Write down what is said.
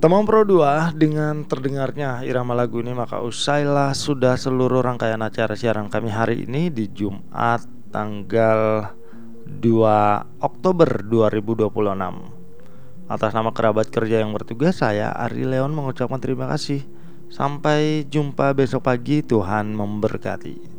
Teman Pro 2, dengan terdengarnya irama lagu ini maka usailah sudah seluruh rangkaian acara siaran kami hari ini di Jumat tanggal 2 Oktober 2026. Atas nama kerabat kerja yang bertugas, saya Ari Leon mengucapkan terima kasih. Sampai jumpa besok pagi, Tuhan memberkati.